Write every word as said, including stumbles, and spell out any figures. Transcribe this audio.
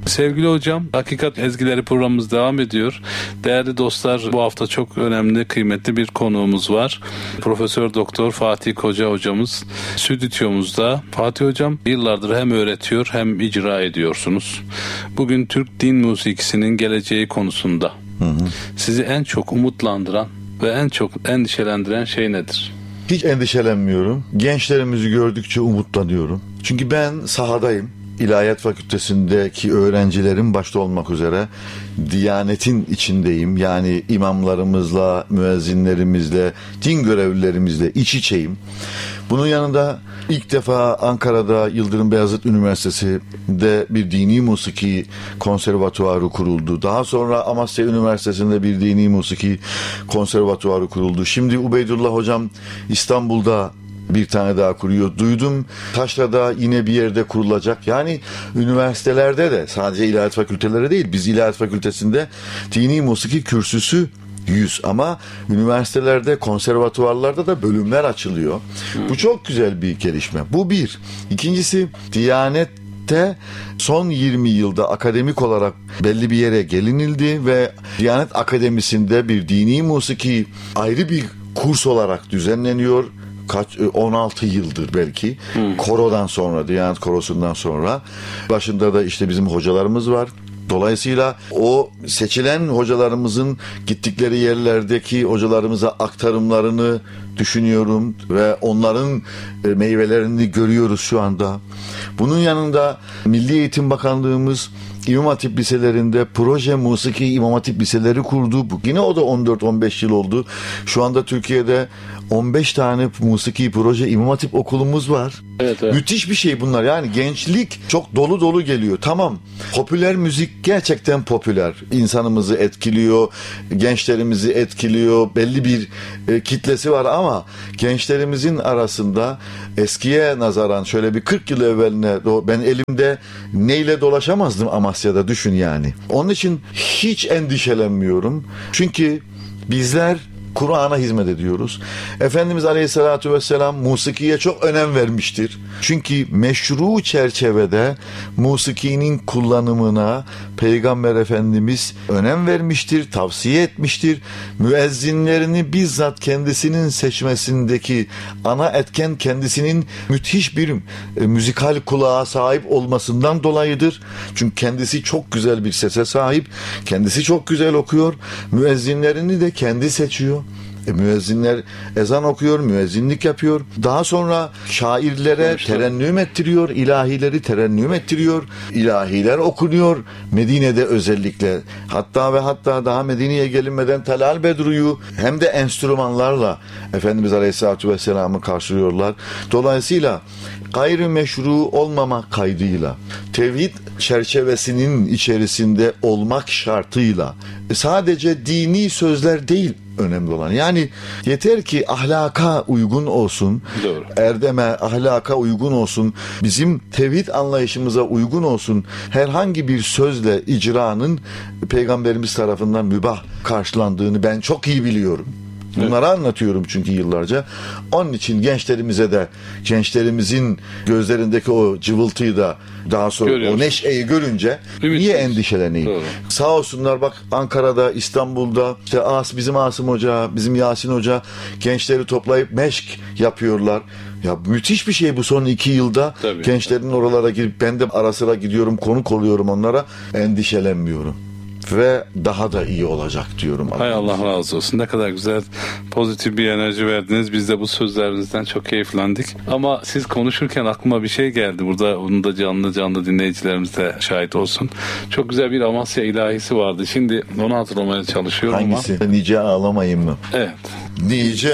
Sevgili hocam, Hakikat Ezgileri programımız devam ediyor. Değerli dostlar, bu hafta çok önemli, kıymetli bir konuğumuz var. Profesör Doktor Fatih Koca hocamız stüdyomuzda. Fatih hocam, yıllardır hem öğretiyor hem icra ediyorsunuz. Bugün Türk din musikisinin geleceği konusunda hı hı. sizi en çok umutlandıran ve en çok endişelendiren şey nedir? Hiç endişelenmiyorum. Gençlerimizi gördükçe umutlanıyorum. Çünkü ben sahadayım. İlahiyat Fakültesindeki öğrencilerim başta olmak üzere Diyanet'in içindeyim. Yani imamlarımızla, müezzinlerimizle, din görevlilerimizle iç içeyim. Bunun yanında ilk defa Ankara'da Yıldırım Beyazıt Üniversitesi'nde bir dini musiki konservatuvarı kuruldu. Daha sonra Amasya Üniversitesi'nde bir dini musiki konservatuvarı kuruldu. Şimdi Ubeydullah hocam İstanbul'da bir tane daha kuruyor. Duydum Taşra'da yine bir yerde kurulacak. Yani üniversitelerde de, sadece ilahiyat fakülteleri değil, biz ilahiyat fakültesinde dini musiki kürsüsü yüz ama üniversitelerde, konservatuvarlarda da bölümler açılıyor. Hmm. Bu çok güzel bir gelişme. Bu bir. İkincisi, Diyanet'te son yirmi yılda akademik olarak belli bir yere gelinildi ve Diyanet Akademisi'nde bir dini musiki ayrı bir kurs olarak düzenleniyor. Kaç on altı yıldır belki. Hmm. Korodan sonra, Diyanet Korosu'ndan sonra. Başında da işte bizim hocalarımız var. Dolayısıyla o seçilen hocalarımızın gittikleri yerlerdeki hocalarımıza aktarımlarını düşünüyorum ve onların meyvelerini görüyoruz şu anda. Bunun yanında Milli Eğitim Bakanlığımız İmam Hatip liselerinde proje musiki İmam Hatip liseleri kurdu. Yine o da on dört on beş yıl oldu. Şu anda Türkiye'de on beş tane musiki proje İmam Hatip okulumuz var. Evet, evet. Müthiş bir şey bunlar. Yani gençlik çok dolu dolu geliyor. Tamam. Popüler müzik gerçekten popüler. İnsanımızı etkiliyor. Gençlerimizi etkiliyor. Belli bir e, kitlesi var ama gençlerimizin arasında eskiye nazaran şöyle bir kırk yıl evveline ben elimde neyle dolaşamazdım Amasya'da, düşün yani. Onun için hiç endişelenmiyorum. Çünkü bizler Kur'an'a hizmet ediyoruz. Efendimiz Aleyhisselatü Vesselam musikiye çok önem vermiştir. Çünkü meşru çerçevede musikinin kullanımına Peygamber Efendimiz önem vermiştir, tavsiye etmiştir. Müezzinlerini bizzat kendisinin seçmesindeki ana etken kendisinin müthiş bir e, müzikal kulağa sahip olmasından dolayıdır. Çünkü kendisi çok güzel bir sese sahip, kendisi çok güzel okuyor. Müezzinlerini de kendi seçiyor. E, müezzinler ezan okuyor, müezzinlik yapıyor. Daha sonra şairlere terennüm ettiriyor, ilahileri terennüm ettiriyor. İlahiler okunuyor Medine'de özellikle. Hatta ve hatta daha Medine'ye gelinmeden Telal Bedru'yu hem de enstrümanlarla Efendimiz Aleyhisselatü Vesselam'ı karşılıyorlar. Dolayısıyla gayrimeşru olmamak kaydıyla, tevhid çerçevesinin içerisinde olmak şartıyla, sadece dini sözler değil önemli olan. Yani yeter ki ahlaka uygun olsun, doğru. Erdeme, ahlaka uygun olsun, bizim tevhid anlayışımıza uygun olsun. Herhangi bir sözle icranın Peygamberimiz tarafından mübah karşılandığını ben çok iyi biliyorum. Bunları evet. anlatıyorum çünkü yıllarca. Onun için gençlerimize de, gençlerimizin gözlerindeki o cıvıltıyı da daha sonra görüyoruz. O neşeyi görünce Ümit niye endişeleneyim? Doğru. Sağ olsunlar bak Ankara'da, İstanbul'da işte As, bizim Asım Hoca, bizim Yasin Hoca gençleri toplayıp meşk yapıyorlar. Ya müthiş bir şey bu son iki yılda. Tabii. Gençlerin oralara girip ben de ara sıra gidiyorum, konuk oluyorum onlara. Endişelenmiyorum. Ve daha da iyi olacak diyorum. Hay Allah razı olsun. Ne kadar güzel, pozitif bir enerji verdiniz. Biz de bu sözlerinizden çok keyiflendik. Ama siz konuşurken aklıma bir şey geldi. Burada onu da canlı canlı dinleyicilerimiz de şahit olsun. Çok güzel bir Amasya ilahisi vardı. Şimdi onu hatırlamaya çalışıyorum. Hangisi? Ama. Nice ağlamayın mı? Evet. Nice